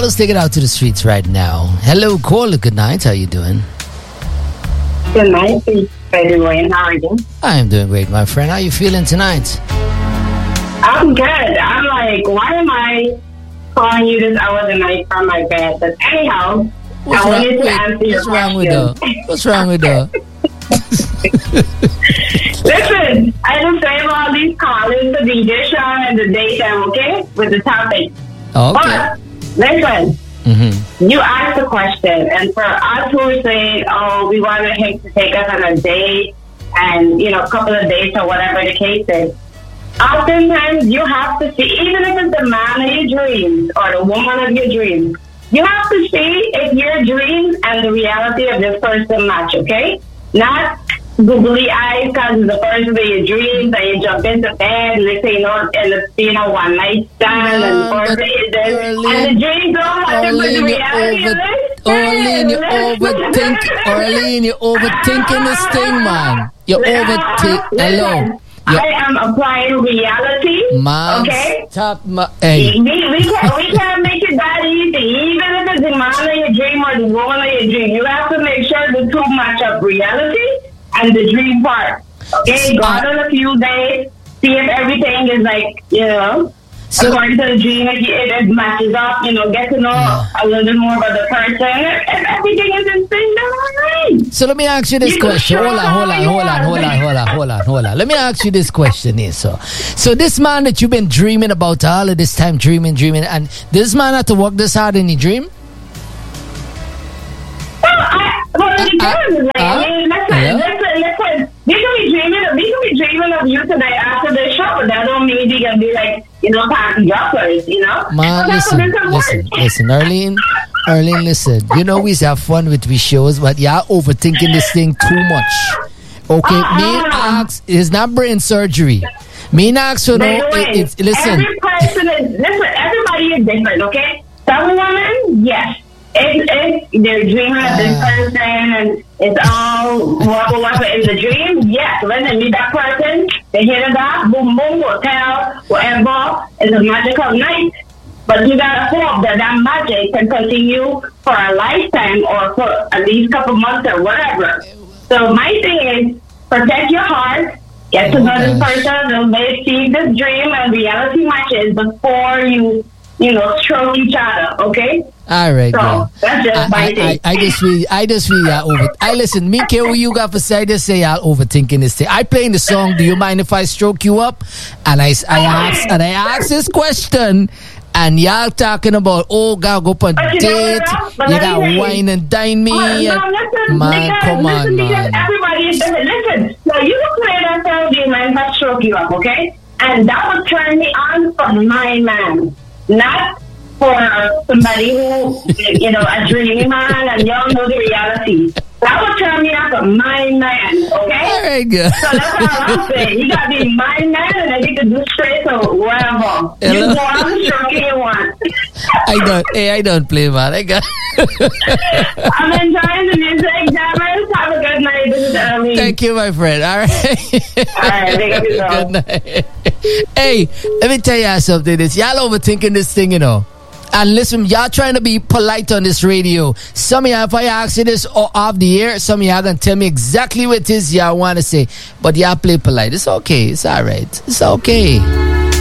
let's take it out to the streets right now. Hello, caller. Good night. How you doing? Good night, everyone. How are you? I am doing great, my friend. How you feeling tonight? I'm good. I'm like, why am I calling you this hour of the night from my bed? But anyhow, I wanted to answer your question. What's wrong with her? Listen, I just save all these callers, the DJ show and the daytime, okay? With the topic. Okay. But, listen, you asked the question, and for us who are saying, oh, we want him to take us on a date and, you know, a couple of dates or whatever the case is, oftentimes you have to see, even if it's the man of your dreams or the woman of your dreams, you have to see if your dreams and the reality of this person match, okay? Not googly eyes because it's the person of your dreams and you jump into bed and they say, you know, one night stand and the person is this. And the dreams don't match with the reality of this. Orlean, you're overthinking this thing, man. You're overthinking. Hello. I am applying reality. Okay? Stop. Hey. We can't make it that easy. Even if it's the man of your dream or the woman of your dream, you have to make sure the two match up, reality and the dream part. Okay? Go out on a few days, see if everything is like, you know, according to the dream, if it matches up, you know, get to know a little bit more about the person. If everything is in sync, then all right. So let me ask you this question. Hold on. Let me ask you this question here. So this man that you've been dreaming about all of this time, dreaming, and this man had to work this hard in your dream? Listen. We can be dreaming of you tonight after the show, but that don't mean you can be like, you know, party jumpers, you know? Man, listen, Arlene, listen. You know we have fun with these shows, but you're overthinking this thing too much. Okay, me ask, it's not brain surgery. Me ask, you know, it's listen. Everybody is different, okay? Some women, yes. If they're dreaming of this person and it's all whatever in the dream, yes, when they meet that person, they hear the dot, boom, boom, hotel, whatever, it's a magical night. But you gotta hope that magic can continue for a lifetime or for at least a couple months or whatever. So my thing is, protect your heart, get to know this person, and maybe see this dream and reality matches before you stroke each other, okay? All right, so that's just my thing. I just feel y'all listen, me care what you got for say. I just say y'all overthinking this thing. I playing the song. Do you mind if I stroke you up? And I ask this question, and y'all talking about God go on a date. You got wine and dine me. Man, come on, man. Everybody is different. Listen, so you can play that song. Do you mind if I stroke you up? Okay, and that would turn me on for my man. Not for somebody who, you know, a dreamy man and y'all know the reality. That would turn me up a my man, okay? All right, good. So that's how I'm saying. You got to be my man and then you can do straight to whatever. You go on the stroking you want. I don't play, man. I'm enjoying the music, Jammers. Have a good night. This is Arlene. Thank you, my friend. All right. Good night. Hey, let me tell y'all something. Y'all overthinking this thing, you know. And listen, y'all trying to be polite on this radio. Some of y'all, if I ask you this off the air, some of y'all gonna tell me exactly what it is y'all want to say. But y'all play polite. It's okay. It's all right. It's okay.